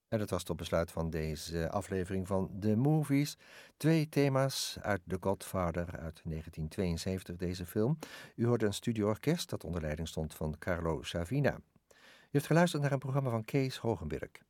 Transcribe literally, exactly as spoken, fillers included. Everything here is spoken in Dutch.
En dat was tot besluit van deze aflevering van The Movies. Twee thema's uit The Godfather uit negentien tweeënzeventig, deze film. U hoorde een studioorkest dat onder leiding stond van Carlo Savina. U heeft geluisterd naar een programma van Kees Hogenberg.